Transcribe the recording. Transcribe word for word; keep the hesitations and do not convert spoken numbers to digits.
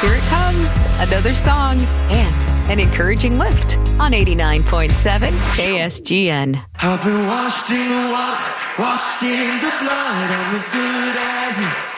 Here it comes, another song and an encouraging lift on eighty-nine point seven K S G N. I've been washed in the water, washed in the blood, I'm as good as me.